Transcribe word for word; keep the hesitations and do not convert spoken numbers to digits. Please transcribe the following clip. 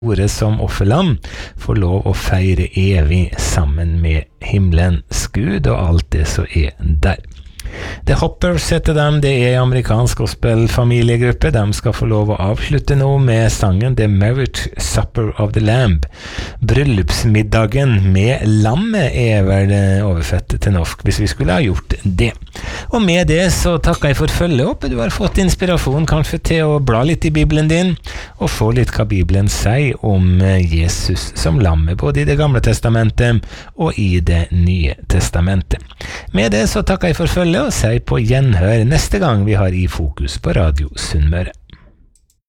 ordet som offerlam får lov å feire evig sammen med himmelens Gud og alt det som er der. The Hoppers heter dem, det er amerikansk gospel-familiegruppe. De skal få lov å avslutte nå med sangen The Marriage Supper of the Lamb. Bryllupsmiddagen med lammet er vel overfett til norsk, hvis vi skulle ha gjort det. Og med det så takker jeg for følge. Håper du har fått inspirasjon kanskje til å bla litt i Bibelen din, og få litt hva Bibelen sier om Jesus som lammet, både i det gamle testamentet og i det nye testamentet. Med det så takker jeg for følge, og sier på gjenhør neste gang vi har i fokus på Radio Sunnmøre.